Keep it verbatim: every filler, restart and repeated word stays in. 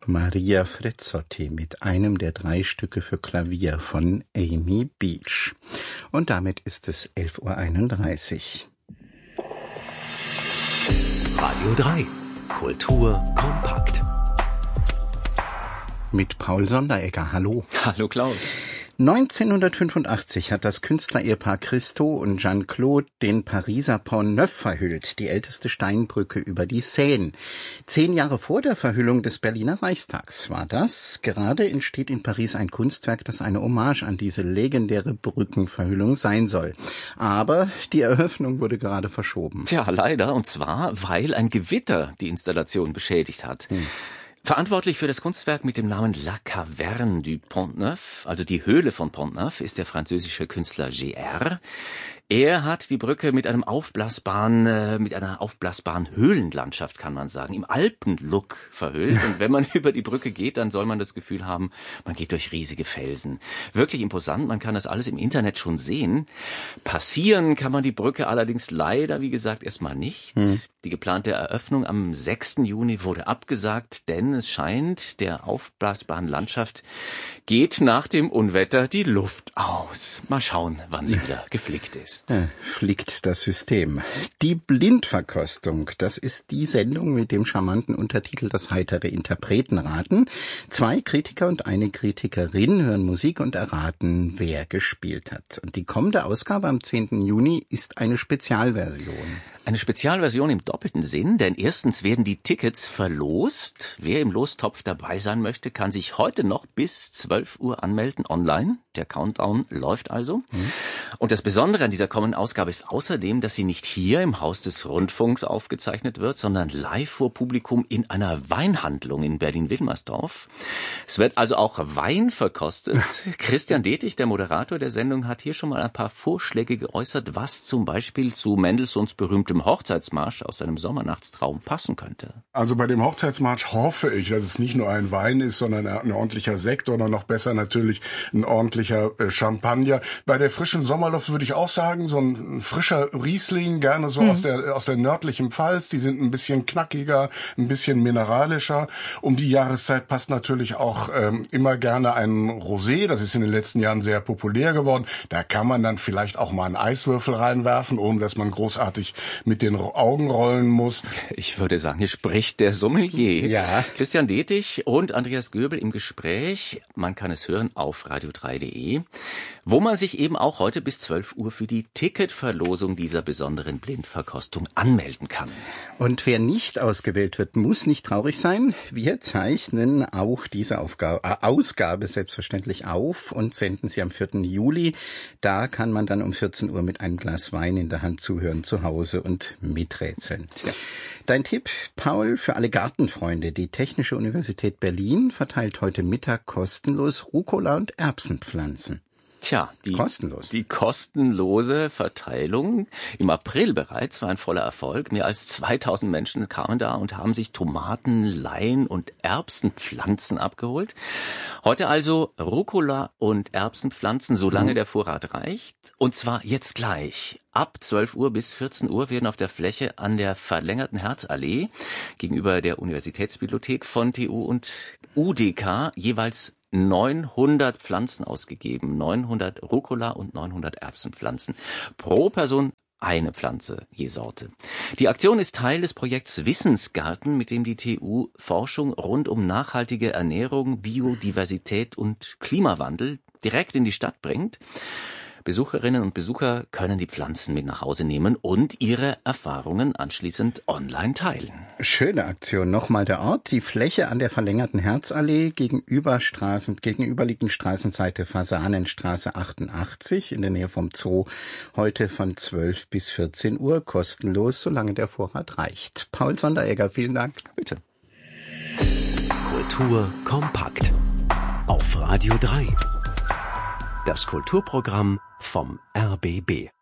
Maria Frizzotti mit einem der drei Stücke für Klavier von Amy Beach. Und damit ist es elf Uhr einunddreißig. Radio drei. Kultur kompakt. Mit Paul Sonderegger. Hallo. Hallo Klaus. neunzehnhundertfünfundachtzig hat das Künstlerehepaar Christo und Jeanne-Claude den Pariser Pont Neuf verhüllt, die älteste Steinbrücke über die Seine. Zehn Jahre vor der Verhüllung des Berliner Reichstags war das. Gerade entsteht in Paris ein Kunstwerk, das eine Hommage an diese legendäre Brückenverhüllung sein soll. Aber die Eröffnung wurde gerade verschoben. Tja, leider. Und zwar, weil ein Gewitter die Installation beschädigt hat. Hm. Verantwortlich für das Kunstwerk mit dem Namen La Caverne du Pont Neuf, also die Höhle von Pont Neuf, ist der französische Künstler G R. Er hat die Brücke mit einem aufblasbaren, äh, mit einer aufblasbaren Höhlenlandschaft, kann man sagen, im Alpenlook verhüllt. Und wenn man über die Brücke geht, dann soll man das Gefühl haben, man geht durch riesige Felsen. Wirklich imposant, man kann das alles im Internet schon sehen. Passieren kann man die Brücke allerdings leider, wie gesagt, erstmal nicht. Hm. Die geplante Eröffnung am sechsten Juni wurde abgesagt, denn es scheint, der aufblasbaren Landschaft geht nach dem Unwetter die Luft aus. Mal schauen, wann sie wieder geflickt ist. Ja, flickt das System. Die Blindverkostung, das ist die Sendung mit dem charmanten Untertitel Das heitere Interpretenraten. Zwei Kritiker und eine Kritikerin hören Musik und erraten, wer gespielt hat. Und die kommende Ausgabe am zehnten Juni ist eine Spezialversion. Eine Spezialversion im doppelten Sinn, denn erstens werden die Tickets verlost. Wer im Lostopf dabei sein möchte, kann sich heute noch bis zwölf Uhr anmelden online. Der Countdown läuft also. Mhm. Und das Besondere an dieser kommenden Ausgabe ist außerdem, dass sie nicht hier im Haus des Rundfunks aufgezeichnet wird, sondern live vor Publikum in einer Weinhandlung in Berlin-Wilmersdorf. Es wird also auch Wein verkostet. Christian Detig, der Moderator der Sendung, hat hier schon mal ein paar Vorschläge geäußert, was zum Beispiel zu Mendelssohns berühmtem Hochzeitsmarsch aus seinem Sommernachtstraum passen könnte. Also bei dem Hochzeitsmarsch hoffe ich, dass es nicht nur ein Wein ist, sondern ein ordentlicher Sekt oder noch besser natürlich ein ordentlicher Champagner. Bei der frischen Sommerluft würde ich auch sagen, so ein frischer Riesling, gerne so hm. aus der aus der nördlichen Pfalz. Die sind ein bisschen knackiger, ein bisschen mineralischer. Um die Jahreszeit passt natürlich auch ähm, immer gerne ein Rosé. Das ist in den letzten Jahren sehr populär geworden. Da kann man dann vielleicht auch mal einen Eiswürfel reinwerfen, ohne dass man großartig mit den Augen rollen muss. Ich würde sagen, hier spricht der Sommelier. Ja. Christian Detig und Andreas Göbel im Gespräch. Man kann es hören auf radio drei punkt de, wo man sich eben auch heute bis zwölf Uhr für die Ticketverlosung dieser besonderen Blindverkostung anmelden kann. Und wer nicht ausgewählt wird, muss nicht traurig sein. Wir zeichnen auch diese Aufgabe, äh, Ausgabe selbstverständlich auf und senden sie am vierten Juli. Da kann man dann um vierzehn Uhr mit einem Glas Wein in der Hand zuhören zu Hause und miträtseln. Tja. Dein Tipp, Paul, für alle Gartenfreunde. Die Technische Universität Berlin verteilt heute Mittag kostenlos Rucola und Erbsenpflanzen. Tja, die, Kostenlos. die kostenlose Verteilung im April bereits war ein voller Erfolg. Mehr als zweitausend Menschen kamen da und haben sich Tomaten, Lein und Erbsenpflanzen abgeholt. Heute also Rucola und Erbsenpflanzen, solange mhm. der Vorrat reicht. Und zwar jetzt gleich. Ab zwölf Uhr bis vierzehn Uhr werden auf der Fläche an der verlängerten Herzallee gegenüber der Universitätsbibliothek von T U und U D K jeweils neunhundert Pflanzen ausgegeben, neunhundert Rucola und neunhundert Erbsenpflanzen. Pro Person eine Pflanze je Sorte. Die Aktion ist Teil des Projekts Wissensgarten, mit dem die T U Forschung rund um nachhaltige Ernährung, Biodiversität und Klimawandel direkt in die Stadt bringt. Besucherinnen und Besucher können die Pflanzen mit nach Hause nehmen und ihre Erfahrungen anschließend online teilen. Schöne Aktion. Nochmal der Ort, die Fläche an der verlängerten Herzallee gegenüber Straßen, gegenüberliegenden Straßenseite Fasanenstraße achtundachtzig in der Nähe vom Zoo. Heute von zwölf bis vierzehn Uhr, kostenlos, solange der Vorrat reicht. Paul Sonderegger, vielen Dank. Bitte. Kultur kompakt. Auf Radio drei. Das Kulturprogramm vom R B B.